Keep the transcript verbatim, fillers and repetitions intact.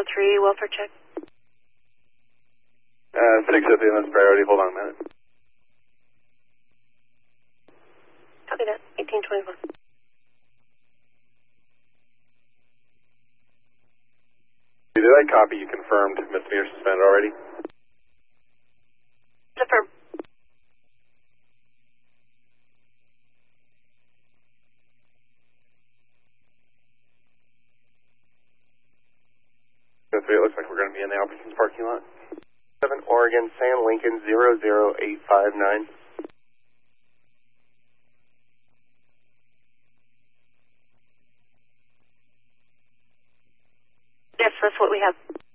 three, welfare check. Uh, six oh three, that's priority. Hold on a minute. Copy that. eighteen twenty-one. Did I copy you confirmed misdemeanor suspended already? Confirm. It looks like we're going to be in the Albertsons parking lot. seven Oregon, San Lincoln, zero zero eight five nine. Yes, that's what we have.